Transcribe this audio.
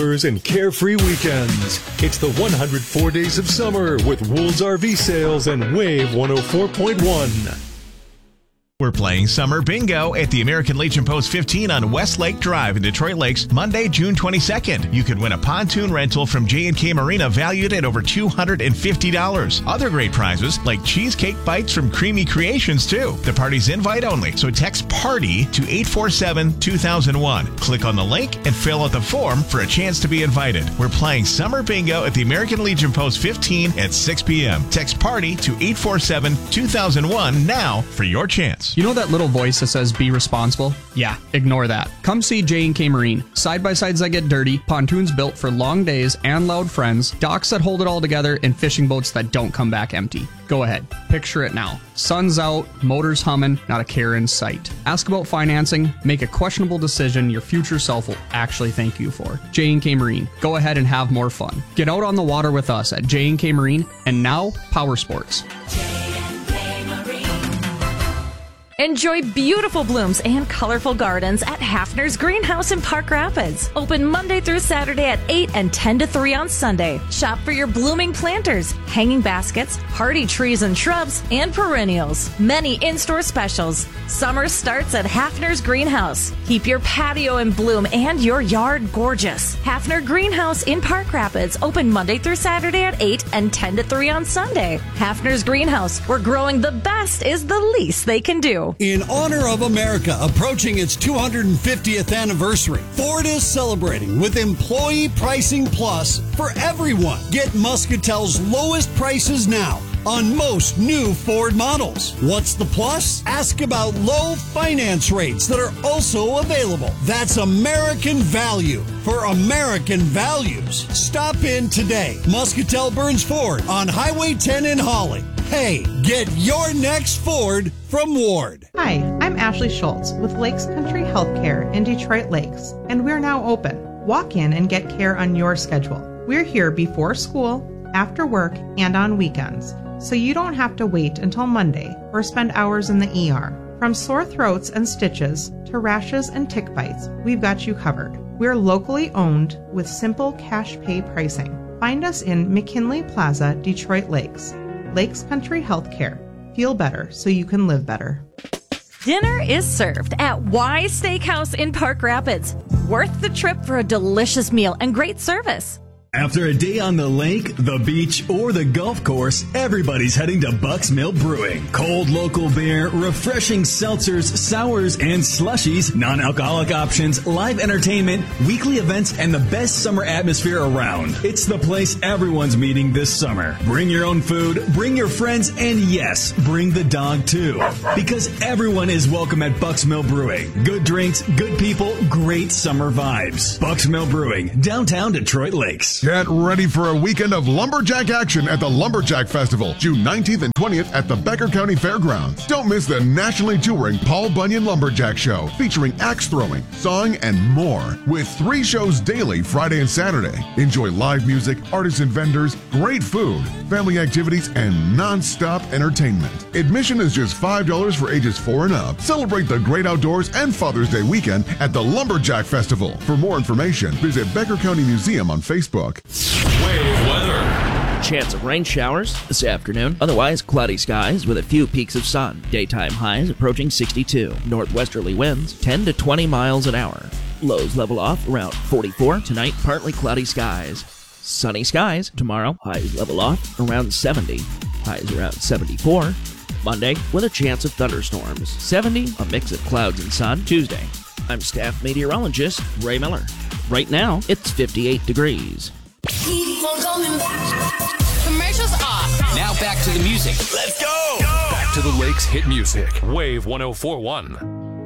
And carefree weekends. It's the 104 Days of Summer with Wool's RV Sales and Wave 104.1. We're playing Summer Bingo at the American Legion Post 15 on Westlake Drive in Detroit Lakes, Monday, June 22nd. You could win a pontoon rental from J&K Marina valued at over $250. Other great prizes like cheesecake bites from Creamy Creations, too. The party's invite only, so text PARTY to 847-2001. Click on the link and fill out the form for a chance to be invited. We're playing Summer Bingo at the American Legion Post 15 at 6 p.m. Text PARTY to 847-2001 now for your chance. You know that little voice that says be responsible? Yeah, ignore that. Come see J&K Marine. Side-by-sides that get dirty, pontoons built for long days and loud friends, docks that hold it all together, and fishing boats that don't come back empty. Go ahead. Picture it now. Sun's out, motors humming, not a care in sight. Ask about financing, make a questionable decision your future self will actually thank you for. J&K Marine. Go ahead and have more fun. Get out on the water with us at J&K Marine and now Power Sports. Enjoy beautiful blooms and colorful gardens at Hafner's Greenhouse in Park Rapids. Open Monday through Saturday at 8 and 10 to 3 on Sunday. Shop for your blooming planters, hanging baskets, hardy trees and shrubs, and perennials. Many in-store specials. Summer starts at Hafner's Greenhouse. Keep your patio in bloom and your yard gorgeous. Hafner Greenhouse in Park Rapids. Open Monday through Saturday at 8 and 10 to 3 on Sunday. Hafner's Greenhouse, where growing the best is the least they can do. In honor of America approaching its 250th anniversary, Ford is celebrating with Employee Pricing Plus for everyone. Get Muscatel's lowest prices now on most new Ford models. What's the plus? Ask about low finance rates that are also available. That's American value for American values. Stop in today. Muscatel Burns Ford on Highway 10 in Holly. Hey, get your next Ford from Ward. Hi, I'm Ashley Schultz with Lakes Country Healthcare in Detroit Lakes, and we're now open. Walk in and get care on your schedule. We're here before school, after work, and on weekends, so you don't have to wait until Monday or spend hours in the ER. From sore throats and stitches to rashes and tick bites, we've got you covered. We're locally owned with simple cash pay pricing. Find us in McKinley Plaza, Detroit Lakes. Lakes Country Healthcare. Feel better so you can live better. Dinner is served at Wise Steakhouse in Park Rapids. Worth the trip for a delicious meal and great service. After a day on the lake, the beach, or the golf course, everybody's heading to Buck's Mill Brewing. Cold local beer, refreshing seltzers, sours, and slushies, non-alcoholic options, live entertainment, weekly events, and the best summer atmosphere around. It's the place everyone's meeting this summer. Bring your own food, bring your friends, and yes, bring the dog too. Because everyone is welcome at Buck's Mill Brewing. Good drinks, good people, great summer vibes. Buck's Mill Brewing, downtown Detroit Lakes. Get ready for a weekend of lumberjack action at the Lumberjack Festival, June 19th and 20th at the Becker County Fairgrounds. Don't miss the nationally touring Paul Bunyan Lumberjack Show, featuring axe throwing, sawing, and more, with 3 shows daily Friday and Saturday. Enjoy live music, artisan vendors, great food, family activities, and non-stop entertainment. Admission is just $5 for ages 4 and up. Celebrate the great outdoors and Father's Day weekend at the Lumberjack Festival. For more information, visit Becker County Museum on Facebook. Wave weather. Chance of rain showers this afternoon. Otherwise, cloudy skies with a few peaks of sun. Daytime highs approaching 62. Northwesterly winds 10 to 20 miles an hour. Lows level off around 44. Tonight, partly cloudy skies. Sunny skies tomorrow. Highs level off around 70. Highs around 74. Monday, with a chance of thunderstorms. 70, a mix of clouds and sun. Tuesday, I'm staff meteorologist Ray Miller. Right now, it's 58 degrees. Keep on coming back. Commercials off. Now back to the music. Let's go. Back to the Lakes hit music. Wave 104.1.